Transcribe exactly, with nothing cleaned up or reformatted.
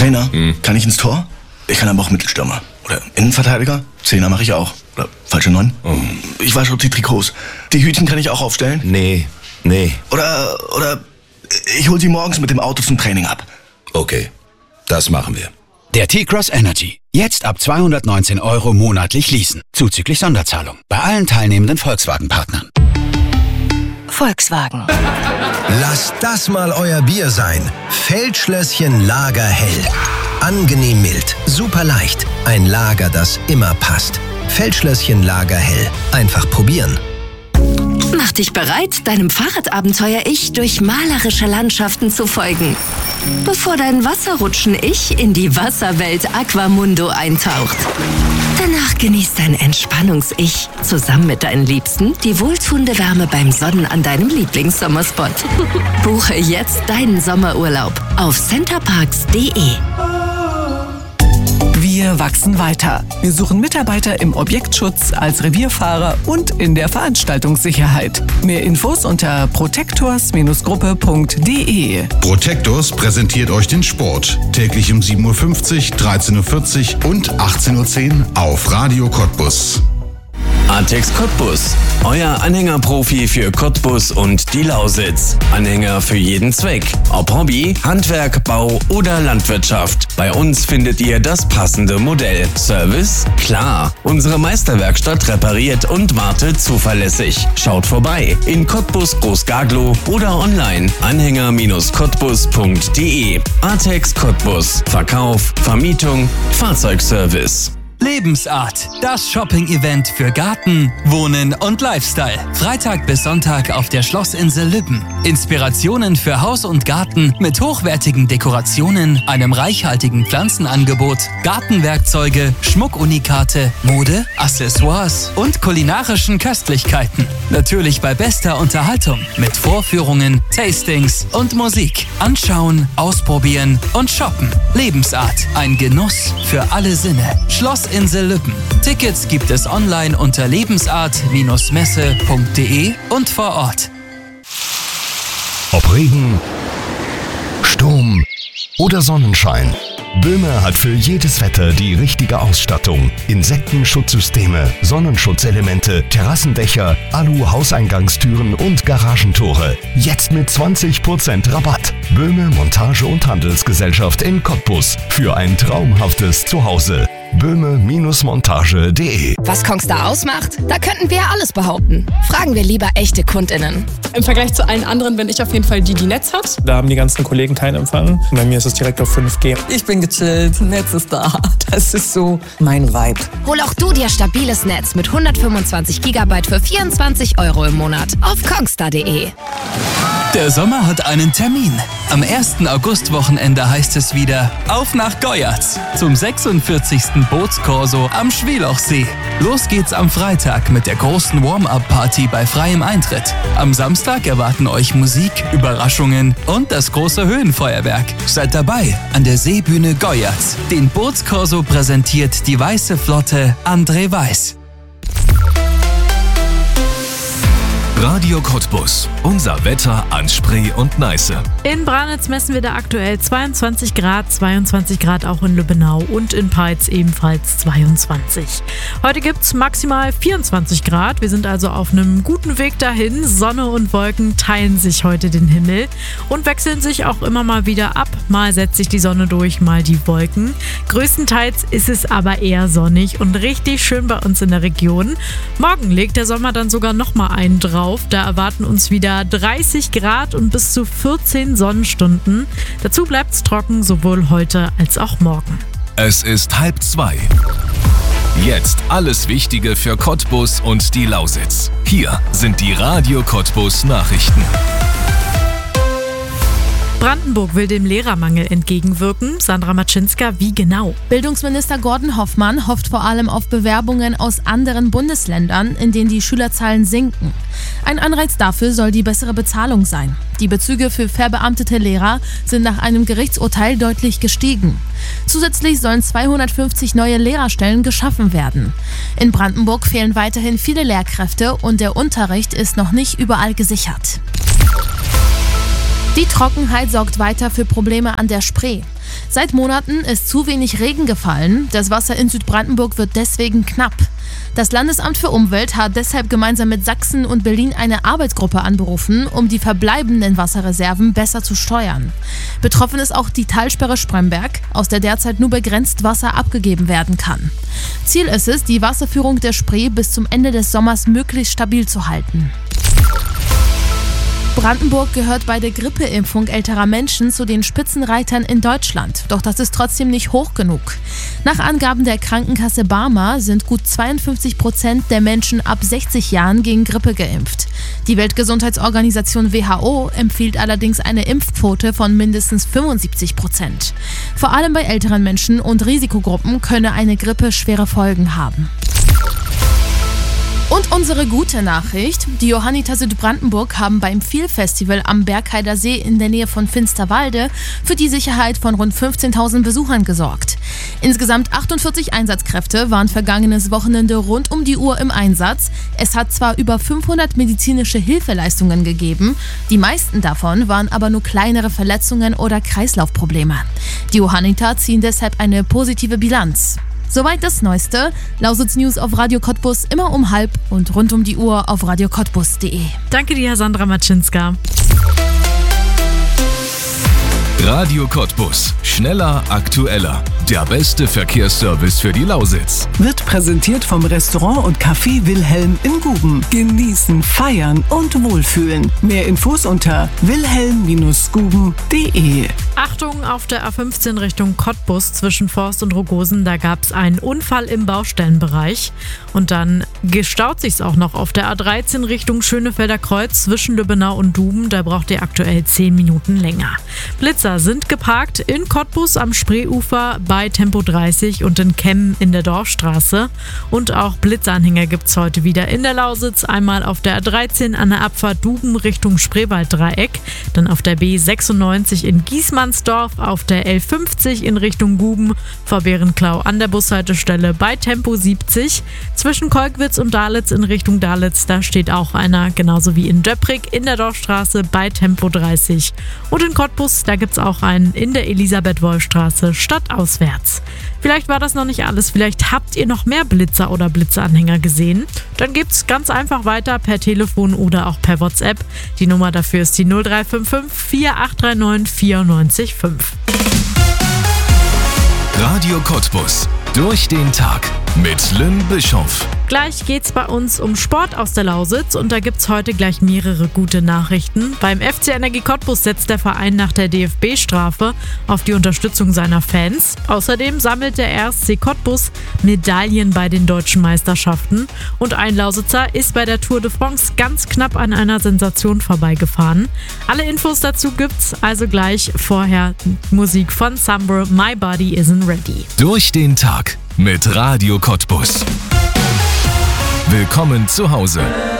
Trainer, Hm. kann ich ins Tor? Ich kann aber auch Mittelstürmer. Oder Innenverteidiger? Zehner mache ich auch. Oder falsche Neun? Oh. Ich wasche auch die Trikots. Die Hütchen kann ich auch aufstellen? Nee, nee. Oder, oder ich hol sie morgens mit dem Auto zum Training ab. Okay, das machen wir. Der T-Cross Energy. Jetzt ab zweihundertneunzehn Euro monatlich leasen. Zuzüglich Sonderzahlung. Bei allen teilnehmenden Volkswagen-Partnern. Volkswagen. Lasst das mal euer Bier sein. Feldschlösschen Lagerhell. Angenehm mild, super leicht. Ein Lager, das immer passt. Feldschlösschen Lagerhell. Einfach probieren. Mach dich bereit, deinem Fahrradabenteuer-Ich durch malerische Landschaften zu folgen. Bevor dein Wasserrutschen-Ich in die Wasserwelt Aquamundo eintaucht. Danach genießt dein Entspannungs-Ich zusammen mit deinen Liebsten die wohltuende Wärme beim Sonnen an deinem Lieblingssommerspot. Buche jetzt deinen Sommerurlaub auf centerparks punkt de. Wir wachsen weiter. Wir suchen Mitarbeiter im Objektschutz, als Revierfahrer und in der Veranstaltungssicherheit. Mehr Infos unter protectors Gruppe punkt de. Protectors präsentiert euch den Sport. Täglich um sieben Uhr fünfzig, dreizehn Uhr vierzig und achtzehn Uhr zehn auf Radio Cottbus. Artex Cottbus, euer Anhängerprofi für Cottbus und die Lausitz. Anhänger für jeden Zweck. Ob Hobby, Handwerk, Bau oder Landwirtschaft. Bei uns findet ihr das passende Modell. Service? Klar. Unsere Meisterwerkstatt repariert und wartet zuverlässig. Schaut vorbei in Cottbus Großgaglow oder online anhänger Cottbus punkt de. Artex Cottbus. Verkauf, Vermietung, Fahrzeugservice. Lebensart, das Shopping-Event für Garten, Wohnen und Lifestyle. Freitag bis Sonntag auf der Schlossinsel Lübben. Inspirationen für Haus und Garten mit hochwertigen Dekorationen, einem reichhaltigen Pflanzenangebot, Gartenwerkzeuge, Schmuckunikate, Mode, Accessoires und kulinarischen Köstlichkeiten. Natürlich bei bester Unterhaltung mit Vorführungen, Tastings und Musik. Anschauen, ausprobieren und shoppen. Lebensart, ein Genuss für alle Sinne. Schloss Insel Lübben. Tickets gibt es online unter lebensart Messe punkt de und vor Ort. Ob Regen, Sturm oder Sonnenschein. Böhme hat für jedes Wetter die richtige Ausstattung. Insektenschutzsysteme, Sonnenschutzelemente, Terrassendächer, Alu-Hauseingangstüren und Garagentore. Jetzt mit zwanzig Prozent Rabatt. Böhme Montage- und Handelsgesellschaft in Cottbus. Für ein traumhaftes Zuhause. böhme Montage punkt de. Was Kongstar ausmacht? Da könnten wir ja alles behaupten. Fragen wir lieber echte KundInnen. Im Vergleich zu allen anderen bin ich auf jeden Fall die, die Netz hat. Da haben die ganzen Kollegen keinen Empfang. Bei mir ist es direkt auf fünf G. Ich bin gechillt, Netz ist da. Das ist so mein Vibe. Hol auch du dir stabiles Netz mit hundertfünfundzwanzig Gigabyte für vierundzwanzig Euro im Monat auf kongstar punkt de. Der Sommer hat einen Termin. Am ersten Augustwochenende heißt es wieder auf nach Goyatz zum sechsundvierzigsten Bootskorso am Schwielochsee. Los geht's am Freitag mit der großen Warm-Up-Party bei freiem Eintritt. Am Samstag erwarten euch Musik, Überraschungen und das große Höhenfeuerwerk. Seid dabei an der Seebühne Goyatz. Den Bootskorso präsentiert die Weiße Flotte André Weiß. Radio Cottbus. Unser Wetter an Spree und Neiße. In Branitz messen wir da aktuell zweiundzwanzig Grad, zweiundzwanzig Grad auch in Lübbenau und in Peitz ebenfalls zweiundzwanzig. Heute gibt's maximal vierundzwanzig Grad. Wir sind also auf einem guten Weg dahin. Sonne und Wolken teilen sich heute den Himmel und wechseln sich auch immer mal wieder ab. Mal setzt sich die Sonne durch, mal die Wolken. Größtenteils ist es aber eher sonnig und richtig schön bei uns in der Region. Morgen legt der Sommer dann sogar noch mal einen drauf. Da erwarten uns wieder dreißig Grad und bis zu vierzehn Sonnenstunden. Dazu bleibt es trocken, sowohl heute als auch morgen. Es ist halb zwei. Jetzt alles Wichtige für Cottbus und die Lausitz. Hier sind die Radio Cottbus Nachrichten. Brandenburg will dem Lehrermangel entgegenwirken. Sandra Matschinska, wie genau? Bildungsminister Gordon Hoffmann hofft vor allem auf Bewerbungen aus anderen Bundesländern, in denen die Schülerzahlen sinken. Ein Anreiz dafür soll die bessere Bezahlung sein. Die Bezüge für verbeamtete Lehrer sind nach einem Gerichtsurteil deutlich gestiegen. Zusätzlich sollen zweihundertfünfzig neue Lehrerstellen geschaffen werden. In Brandenburg fehlen weiterhin viele Lehrkräfte und der Unterricht ist noch nicht überall gesichert. Die Trockenheit sorgt weiter für Probleme an der Spree. Seit Monaten ist zu wenig Regen gefallen. Das Wasser in Südbrandenburg wird deswegen knapp. Das Landesamt für Umwelt hat deshalb gemeinsam mit Sachsen und Berlin eine Arbeitsgruppe anberufen, um die verbleibenden Wasserreserven besser zu steuern. Betroffen ist auch die Talsperre Spremberg, aus der derzeit nur begrenzt Wasser abgegeben werden kann. Ziel ist es, die Wasserführung der Spree bis zum Ende des Sommers möglichst stabil zu halten. Brandenburg gehört bei der Grippeimpfung älterer Menschen zu den Spitzenreitern in Deutschland. Doch das ist trotzdem nicht hoch genug. Nach Angaben der Krankenkasse Barmer sind gut zweiundfünfzig Prozent der Menschen ab sechzig Jahren gegen Grippe geimpft. Die Weltgesundheitsorganisation W H O empfiehlt allerdings eine Impfquote von mindestens fünfundsiebzig Prozent. Vor allem bei älteren Menschen und Risikogruppen könne eine Grippe schwere Folgen haben. Und unsere gute Nachricht: Die Johanniter Südbrandenburg haben beim Feel-Festival am Bergheider See in der Nähe von Finsterwalde für die Sicherheit von rund fünfzehntausend Besuchern gesorgt. Insgesamt achtundvierzig Einsatzkräfte waren vergangenes Wochenende rund um die Uhr im Einsatz. Es hat zwar über fünfhundert medizinische Hilfeleistungen gegeben, die meisten davon waren aber nur kleinere Verletzungen oder Kreislaufprobleme. Die Johanniter ziehen deshalb eine positive Bilanz. Soweit das Neueste. Lausitz News auf Radio Cottbus immer um halb und rund um die Uhr auf radio cottbus punkt de. Danke dir, Sandra Matschinska. Radio Cottbus. Schneller, aktueller. Der beste Verkehrsservice für die Lausitz. Wird präsentiert vom Restaurant und Café Wilhelm in Guben. Genießen, feiern und wohlfühlen. Mehr Infos unter wilhelm Bindestrich guben punkt de. Achtung, auf der A fünfzehn Richtung Cottbus zwischen Forst und Rogosen, da gab es einen Unfall im Baustellenbereich. Und dann gestaut sich's auch noch auf der A dreizehn Richtung Schönefelder Kreuz zwischen Lübbenau und Duben. Da braucht ihr aktuell zehn Minuten länger. Blitzer sind geparkt in Cottbus am Spreeufer bei Tempo dreißig und in Kemmen in der Dorfstraße. Und auch Blitzanhänger gibt es heute wieder in der Lausitz. Einmal auf der A dreizehn an der Abfahrt Duben Richtung Spreewalddreieck, dann auf der B sechsundneunzig in Giesmannsdorf, auf der L fünfzig in Richtung Guben vor Bärenklau an der Bushaltestelle bei Tempo siebzig. Zwischen Kolkwitz und Dalitz in Richtung Dalitz, da steht auch einer, genauso wie in Döpprig in der Dorfstraße bei Tempo dreißig. Und in Cottbus, da gibt es auch einen in der Elisabeth-Wolf-Straße stadtauswärts. Vielleicht war das noch nicht alles, vielleicht habt ihr noch mehr Blitzer oder Blitzeranhänger gesehen. Dann gibt's ganz einfach weiter per Telefon oder auch per WhatsApp. Die Nummer dafür ist die null drei fünf fünf vier acht drei neun vier neun fünf. Radio Cottbus. Durch den Tag mit Lynn Bischoff. Gleich geht's bei uns um Sport aus der Lausitz und da gibt's heute gleich mehrere gute Nachrichten. Beim F C Energie Cottbus setzt der Verein nach der D F B-Strafe auf die Unterstützung seiner Fans. Außerdem sammelt der R S C Cottbus Medaillen bei den deutschen Meisterschaften und ein Lausitzer ist bei der Tour de France ganz knapp an einer Sensation vorbeigefahren. Alle Infos dazu gibt's also gleich. Vorher Musik von Summer, My Body Isn't Ready. Durch den Tag mit Radio Cottbus. Willkommen zu Hause.